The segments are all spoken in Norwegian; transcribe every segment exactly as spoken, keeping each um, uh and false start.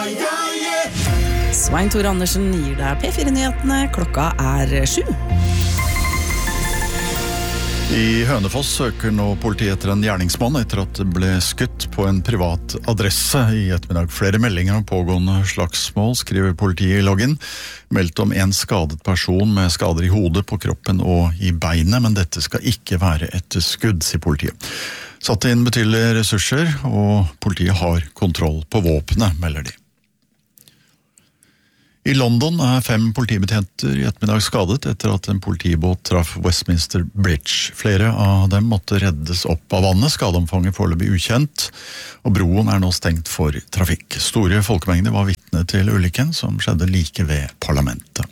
Svein Tore Andersen gir deg P fire-nyhetene. Klokka er sju. I Hønefoss søker nå politiet etter en gjerningsmann etter at det ble skutt på en privat adresse i ettermiddag. Flere meldinger om pågående slagsmål, skriver politiet i loggen. Meldt om en skadet person med skader i hodet, på kroppen og i beinet, men dette skal ikke være et skudd, sier politiet. Satt inn betydelige ressurser, og politiet har kontroll på våpenet, melder de. I London er fem politibetjenter i ettermiddag skadet etter at en politibåt traff Westminster Bridge. Flere av dem måtte reddes opp av vannet, skadeomfanget foreløpig ukjent, og broen er nå stengt for trafikk. Store folkemengder var vitne til ulykken som skjedde like ved parlamentet.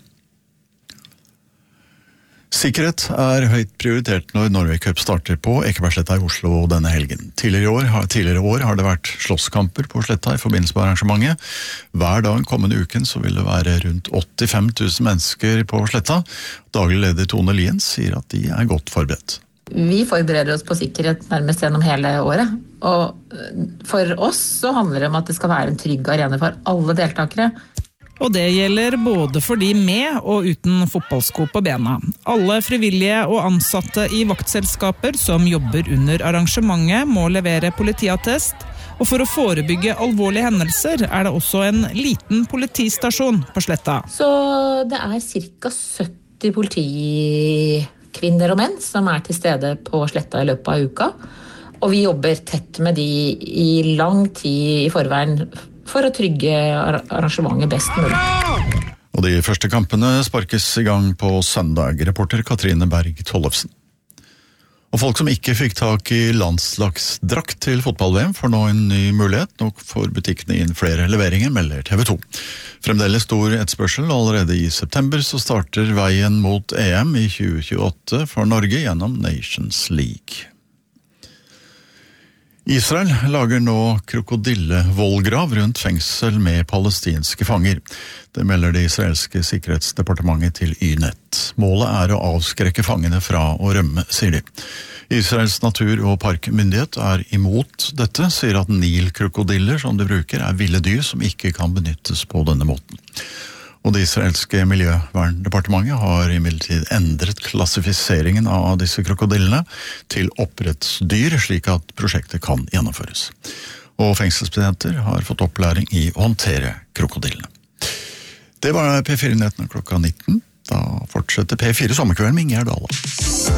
Sikkerhet er høyt prioritert når Norway Cup starter på Ekebergsletta i Oslo denne helgen. Tidligere år, har, tidligere år har det vært slåsskamper på sletta i forbindelse med arrangementet. Hver dag kommende uken så vil det være rundt åttifem tusen mennesker på sletta. Daglig leder Tone Lien sier at de er godt forberedt. Vi forbereder oss på sikkerhet nærmest gjennom hele året. Og for oss så handler det om at det skal være en trygg arena for alle deltakere. Og det gjelder både for de med og uten fotballsko på bena. Alle frivillige og ansatte i vaktselskaper som jobber under arrangementet må levere politiattest, og for å forebygge alvorlige hendelser er det også en liten politistasjon på sletta. Så det er cirka sytti politikvinner og menn som er til stede på sletta i løpet av uka, og vi jobber tett med de i lang tid i forveien for å trygge arrangementet best mulig. Og de første kampene sparkes i gang på søndag, reporter Katrine Berg Tollefsen. Og folk som ikke fikk tak i landslagsdrakt til fotball-V M får nå en ny mulighet. Nå får butikkene inn flere leveringer, melder T V to. Fremdeles stor etterspørsel, og allerede i september så starter veien mot E M i tjue tjueåtte for Norge gjennom Nations League. Israel lager nå krokodillevollgrav rundt fengsel med palestinske fanger. Det melder det israelske sikkerhetsdepartementet til Y-nett. Målet er å avskrekke fangene fra å rømme, sier de. Israels natur- og parkmyndighet er imot dette, sier at Nil-krokodiller som de bruker er ville dyr som ikke kan benyttes på denne måten. Og det israelske miljøverndepartementet har imidlertid endret klassifiseringen av disse krokodillene til oppdrettsdyr, slik at prosjektet kan gjennomføres. Og fengselsbetjenter har fått opplæring i å håndtere krokodillene. Det var P fire-nyhetene klokka nitten. Da fortsetter P fire Sommerkvelden med Ingjerd Dale.